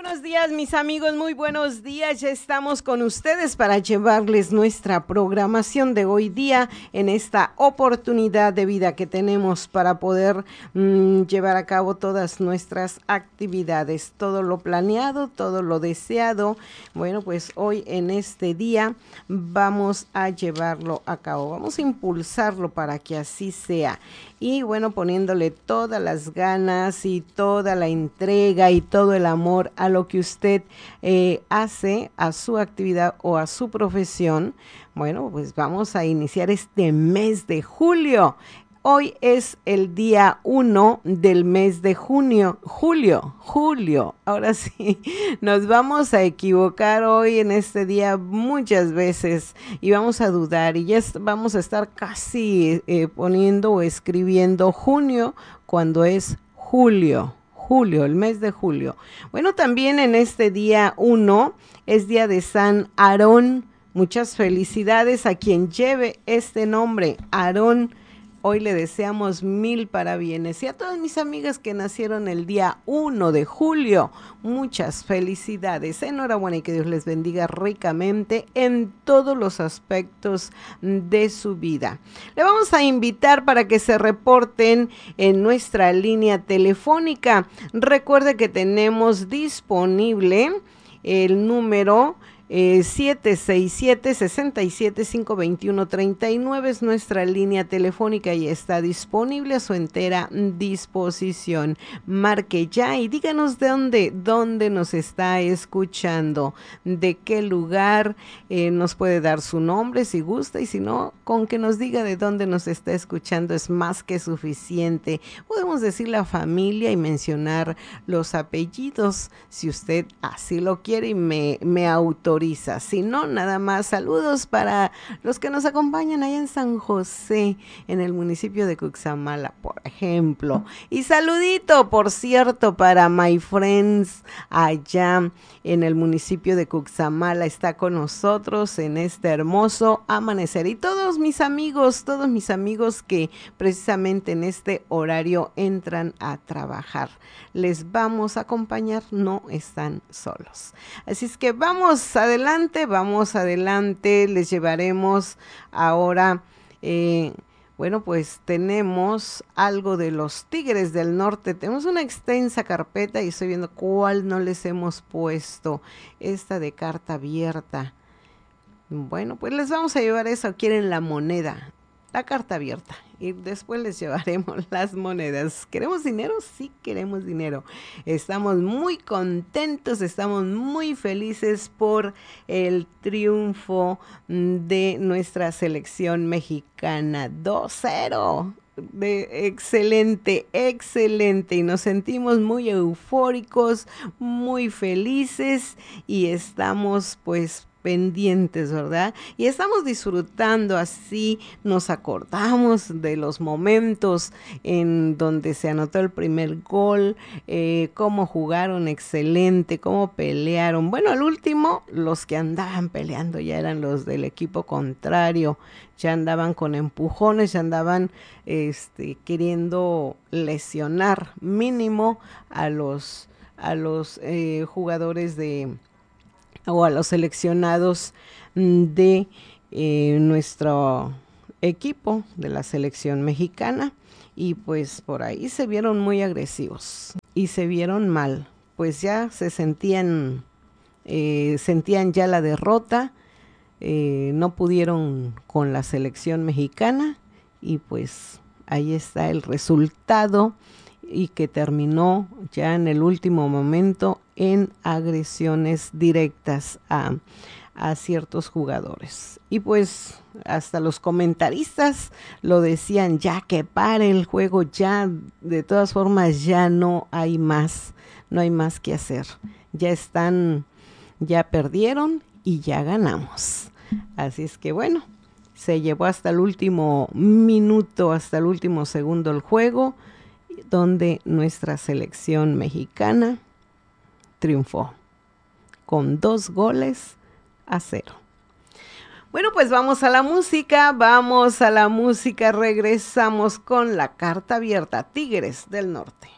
Buenos días, mis amigos, muy buenos días. Ya estamos con ustedes para llevarles nuestra programación de hoy día en esta oportunidad de vida que tenemos para poder llevar a cabo todas nuestras actividades, todo lo planeado, todo lo deseado. Bueno, pues hoy en este día vamos a llevarlo a cabo, vamos a impulsarlo para que así sea. Y bueno, poniéndole todas las ganas y toda la entrega y todo el amor a lo que usted hace, a su actividad o a su profesión. Bueno, pues vamos a iniciar este mes de julio. Hoy es el día 1 del mes de julio. Ahora sí, nos vamos a equivocar hoy en este día muchas veces y vamos a dudar y ya vamos a estar casi poniendo o escribiendo junio cuando es julio, el mes de julio. Bueno, también en este día 1 es día de San Aarón. Muchas felicidades a quien lleve este nombre, Aarón. Hoy le deseamos mil parabienes y a todas mis amigas que nacieron el día 1 de julio, muchas felicidades, enhorabuena y que Dios les bendiga ricamente en todos los aspectos de su vida. Le vamos a invitar para que se reporten en nuestra línea telefónica. Recuerde que tenemos disponible el número 767-675-2139 es nuestra línea telefónica y está disponible a su entera disposición. Marque ya y díganos de dónde nos está escuchando, de qué lugar, nos puede dar su nombre si gusta y si no, con que nos diga de dónde nos está escuchando es más que suficiente. Podemos decir la familia y mencionar los apellidos si usted así lo quiere y me autoriza. Si no, nada más saludos para los que nos acompañan allá en San José, en el municipio de Cuxamala, por ejemplo. Y saludito, por cierto, para my friends allá en el municipio de Cuxamala. Está con nosotros en este hermoso amanecer. Y todos mis amigos que precisamente en este horario entran a trabajar. Les vamos a acompañar, no están solos. Así es que vamos adelante, les llevaremos ahora, bueno, pues tenemos algo de los Tigres del Norte, tenemos una extensa carpeta y estoy viendo cuál no les hemos puesto, esta de carta abierta. Bueno, pues les vamos a llevar eso, quieren la moneda, la carta abierta. Y después les llevaremos las monedas. ¿Queremos dinero? Sí, queremos dinero. Estamos muy contentos, estamos muy felices por el triunfo de nuestra selección mexicana. 2-0. Excelente. Y nos sentimos muy eufóricos, muy felices y estamos pues pendientes, ¿verdad? Y estamos disfrutando, así nos acordamos de los momentos en donde se anotó el primer gol, cómo jugaron excelente, cómo pelearon. Bueno, al último, los que andaban peleando ya eran los del equipo contrario, ya andaban con empujones, ya andaban queriendo lesionar mínimo a los jugadores o a los seleccionados de nuestro equipo de la selección mexicana y pues por ahí se vieron muy agresivos y se vieron mal, pues ya se sentían ya la derrota, no pudieron con la selección mexicana y pues ahí está el resultado y que terminó ya en el último momento en agresiones directas a ciertos jugadores. Y pues hasta los comentaristas lo decían, ya que pare el juego, ya de todas formas ya no hay más que hacer. Ya perdieron y ya ganamos. Así es que bueno, se llevó hasta el último minuto, hasta el último segundo el juego, donde nuestra selección mexicana triunfó con 2-0. Bueno, pues vamos a la música, regresamos con la carta abierta, Tigres del Norte.